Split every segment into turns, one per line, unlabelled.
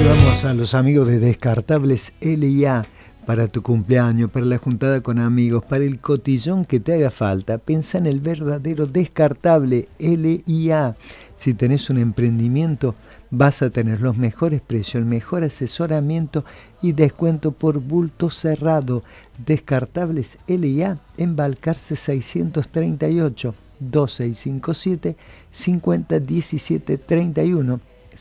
Saludamos a los amigos de Descartables L&A para tu cumpleaños, para la juntada con amigos, para el cotillón que te haga falta. Pensá en el verdadero Descartable L&A. Si tenés un emprendimiento, vas a tener los mejores precios, el mejor asesoramiento y descuento por bulto cerrado. Descartables L&A en Balcarce 638 2657 5017 31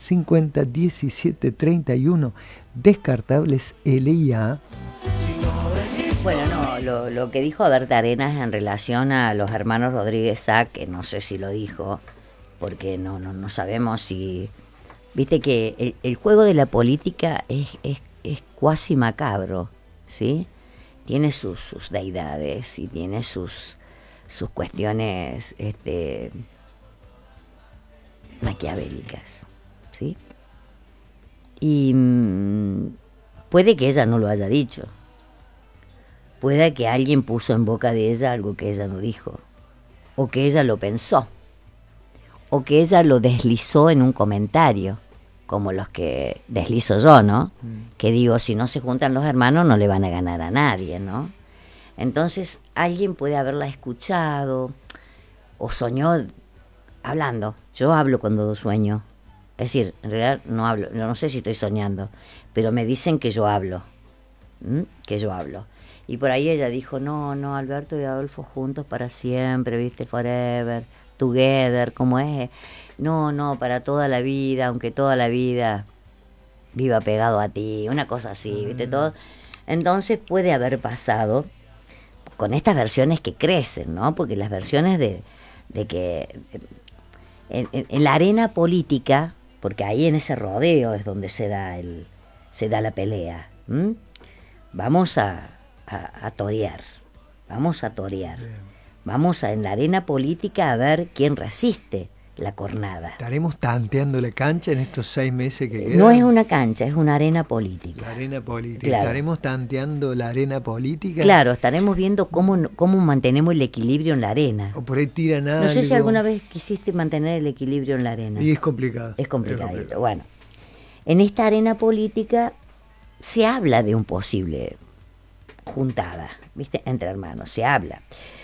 501731. Descartables L&A.
Bueno, no, lo que dijo Berta Arenas en relación a los hermanos Rodríguez Sack, que no sé si lo dijo, porque no sabemos si... Viste que el juego de la política es cuasi macabro, ¿sí? Tiene sus deidades y tiene sus cuestiones maquiavélicas, ¿sí? Y puede que ella no lo haya dicho, puede que alguien puso en boca de ella algo que ella no dijo, o que ella lo pensó, o que ella lo deslizó en un comentario, como los que deslizo yo, ¿no? Que digo, si no se juntan los hermanos no le van a ganar a nadie, ¿no? Entonces alguien puede haberla escuchado o soñó hablando. Yo hablo cuando sueño. Es decir, en realidad no hablo, no sé si estoy soñando, pero me dicen que yo hablo. Que yo hablo. Y por ahí ella dijo, no, Alberto y Adolfo juntos para siempre, ¿viste? Forever, together, ¿cómo es? No, para toda la vida, aunque toda la vida viva pegado a ti, una cosa así, ¿viste? Todo. Entonces puede haber pasado con estas versiones que crecen, ¿no? Porque las versiones de que en la arena política, porque ahí en ese rodeo es donde se da la pelea. Vamos a torear, vamos en la arena política a ver quién resiste la cornada.
¿Estaremos tanteando la cancha en estos 6 meses que quedan?
No es una cancha, es una arena política.
La arena política.
Claro.
¿Estaremos tanteando la arena política?
Claro, estaremos viendo cómo mantenemos el equilibrio en la arena.
O por ahí tiran algo.
No sé si alguna vez quisiste mantener el equilibrio en la arena.
Y es complicado.
Es complicadito. Bueno, en esta arena política se habla de un posible juntada, ¿viste? Entre hermanos, se habla.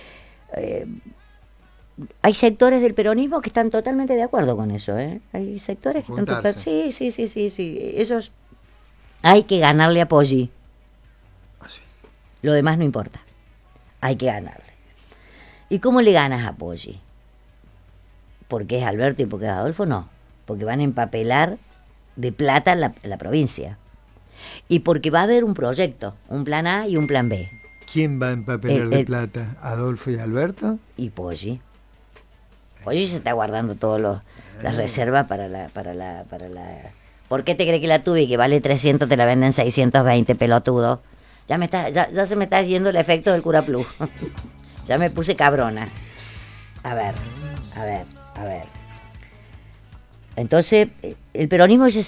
Hay sectores del peronismo que están totalmente de acuerdo con eso, ¿eh? Hay sectores que están totalmente... Sí. Esos hay que ganarle a Poggi.
Así.
Lo demás no importa. Hay que ganarle. ¿Y cómo le ganas a Poggi? ¿Porque es Alberto y porque es Adolfo? No. Porque van a empapelar de plata la provincia. Y porque va a haber un proyecto, un plan A y un plan B.
¿Quién va a empapelar de plata? ¿Adolfo y Alberto?
Y Poggi. Poggi se está guardando todas las reservas para la... ¿Por qué te crees que la tuve y que vale 300 te la venden 620, pelotudo? Ya se me está yendo el efecto del Cura Plus. Ya me puse cabrona. A ver. Entonces, el peronismo dice